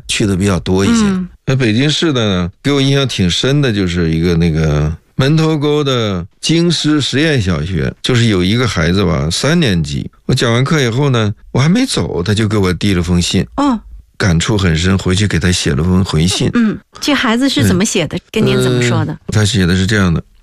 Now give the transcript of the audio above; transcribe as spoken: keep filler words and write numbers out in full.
去的比较多一些。那、嗯、北京市的呢，给我印象挺深的，就是一个那个门头沟的京师实验小学，就是有一个孩子吧，三年级，我讲完课以后呢，我还没走，他就给我递了封信。哦。感触很深，回去给他写了封回信。 嗯，这孩子是怎么写的？嗯、跟您怎么说的、 呃？他写的是这样的：